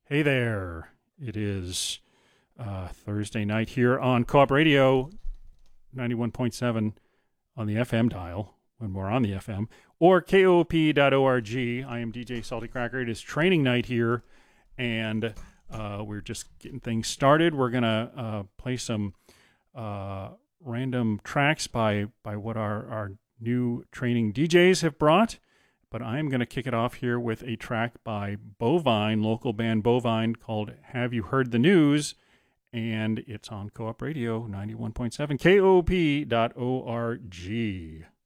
Hey there. It is Thursday night here on Co-op Radio 91.7 on the FM dial when we're on the FM, or KOP.org. I am DJ Salty Cracker. It is training night here, and we're just getting things started. We're going to play some random tracks by what our new training DJs have brought. But I'm going to kick it off here with a track by Bovine, local band Bovine, called Have You Heard the News? And it's on Co-op Radio 91.7, KOP.org.